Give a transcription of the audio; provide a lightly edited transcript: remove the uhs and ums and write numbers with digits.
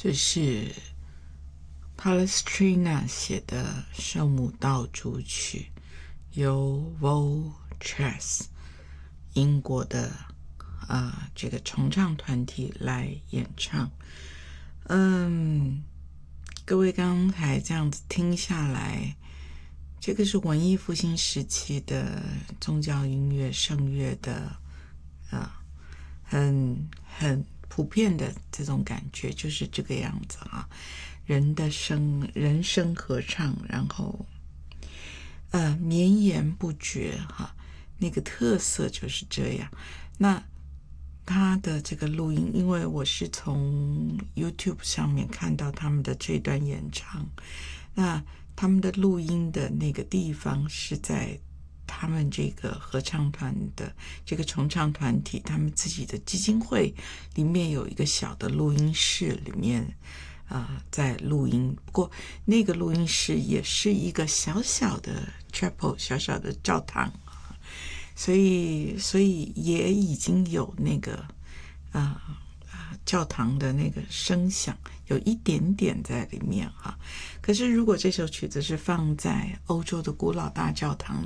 这是 Palestrina 写的圣母道主曲，由 Volchess 英国的这个重唱团体来演唱。各位刚才这样子听下来，这个是文艺复兴时期的宗教音乐圣乐的很普遍的这种感觉，就是这个样子啊，人声合唱，然后绵延不绝哈，那个特色就是这样。那他的这个录音，因为我是从 YouTube 上面看到他们的这段演唱，那他们的录音的那个地方是在他们这个合唱团的这个重唱团体他们自己的基金会里面有一个小的录音室里面在录音。不过那个录音室也是一个小小的 chapel 小小的教堂，所以也已经有那个教堂的那个声响有一点点在里面哈。可是如果这首曲子是放在欧洲的古老大教堂